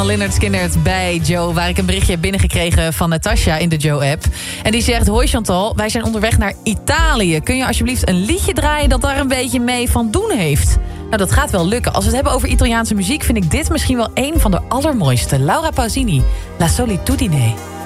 Lynyrd Skynyrd bij Joe, waar ik een berichtje heb binnengekregen van Natasha in de Joe-app. En die zegt, hoi Chantal, wij zijn onderweg naar Italië. Kun je alsjeblieft een liedje draaien dat daar een beetje mee van doen heeft? Nou, dat gaat wel lukken. Als we het hebben over Italiaanse muziek, vind ik dit misschien wel een van de allermooiste. Laura Pausini, La Solitudine.